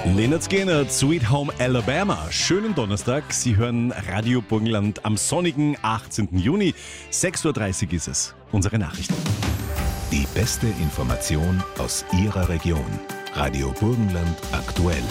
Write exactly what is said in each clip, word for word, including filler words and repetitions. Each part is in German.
Lynyrd Skynyrd, Sweet Home Alabama. Schönen Donnerstag. Sie hören Radio Burgenland am sonnigen achtzehnten Juni. sechs Uhr dreißig ist es. Unsere Nachrichten. Die beste Information aus Ihrer Region. Radio Burgenland aktuell.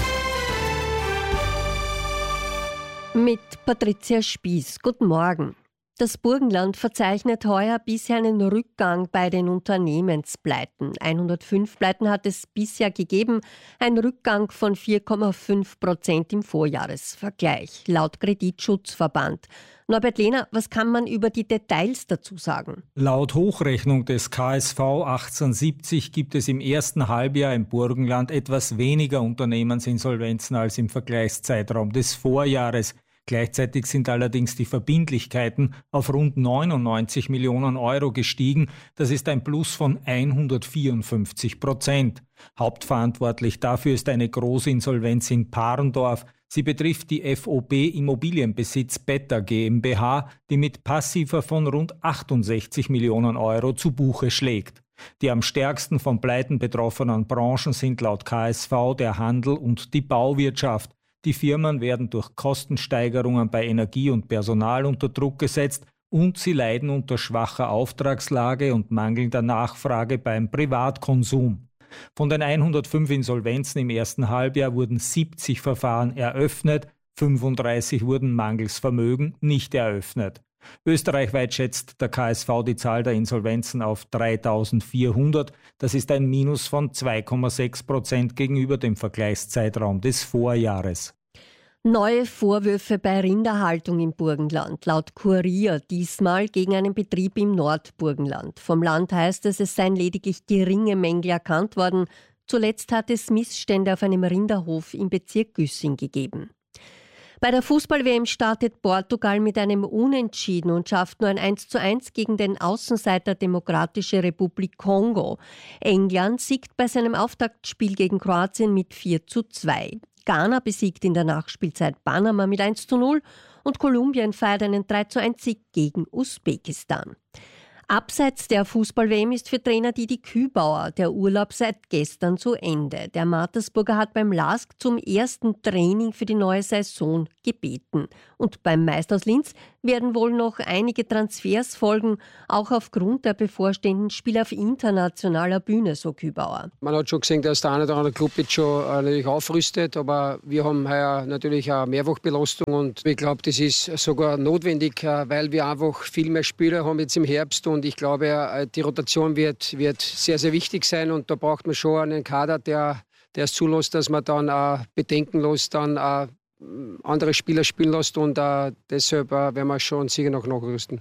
Mit Patricia Spieß. Guten Morgen. Das Burgenland verzeichnet heuer bisher einen Rückgang bei den Unternehmenspleiten. hundertfünf Pleiten hat es bisher gegeben, ein Rückgang von vier Komma fünf Prozent im Vorjahresvergleich, laut Kreditschutzverband. Norbert Lehner, was kann man über die Details dazu sagen? Laut Hochrechnung des K S V achtzehnhundertsiebzig gibt es im ersten Halbjahr im Burgenland etwas weniger Unternehmensinsolvenzen als im Vergleichszeitraum des Vorjahres. Gleichzeitig sind allerdings die Verbindlichkeiten auf rund neunundneunzig Millionen Euro gestiegen. Das ist ein Plus von hundertvierundfünfzig Prozent. Hauptverantwortlich dafür ist eine Großinsolvenz in Parndorf. Sie betrifft die F O B Immobilienbesitz Better GmbH, die mit Passiva von rund achtundsechzig Millionen Euro zu Buche schlägt. Die am stärksten von Pleiten betroffenen Branchen sind laut K S V der Handel und die Bauwirtschaft. Die Firmen werden durch Kostensteigerungen bei Energie und Personal unter Druck gesetzt und sie leiden unter schwacher Auftragslage und mangelnder Nachfrage beim Privatkonsum. Von den hundertfünf Insolvenzen im ersten Halbjahr wurden siebzig Verfahren eröffnet, fünfunddreißig wurden mangels Vermögen nicht eröffnet. Österreichweit schätzt der K S V die Zahl der Insolvenzen auf dreitausendvierhundert. Das ist ein Minus von zwei Komma sechs Prozent gegenüber dem Vergleichszeitraum des Vorjahres. Neue Vorwürfe bei Rinderhaltung im Burgenland, laut Kurier, diesmal gegen einen Betrieb im Nordburgenland. Vom Land heißt es, es seien lediglich geringe Mängel erkannt worden. Zuletzt hat es Missstände auf einem Rinderhof im Bezirk Güssing gegeben. Bei der Fußball-W M startet Portugal mit einem Unentschieden und schafft nur ein eins zu eins gegen den Außenseiter Demokratische Republik Kongo. England siegt bei seinem Auftaktspiel gegen Kroatien mit vier zu zwei. Ghana besiegt in der Nachspielzeit Panama mit eins zu null und Kolumbien feiert einen drei zu eins Sieg gegen Usbekistan. Abseits der Fußball-W M ist für Trainer Didi Kübauer der Urlaub seit gestern zu Ende. Der Mattersburger hat beim L A S K zum ersten Training für die neue Saison gebeten. Und beim Meister aus Linz werden wohl noch einige Transfers folgen, auch aufgrund der bevorstehenden Spiele auf internationaler Bühne, so Kübauer. Man hat schon gesehen, dass der eine oder andere Club jetzt schon äh, natürlich aufrüstet, aber wir haben heuer natürlich eine Mehrfachbelastung und ich glaube, das ist sogar notwendig, äh, weil wir einfach viel mehr Spieler haben jetzt im Herbst und ich glaube, äh, die Rotation wird, wird sehr, sehr wichtig sein und da braucht man schon einen Kader, der, der es zulässt, dass man dann äh, bedenkenlos dann äh, andere Spieler spielen lässt und äh, deshalb äh, werden wir schon sicher noch nachrüsten.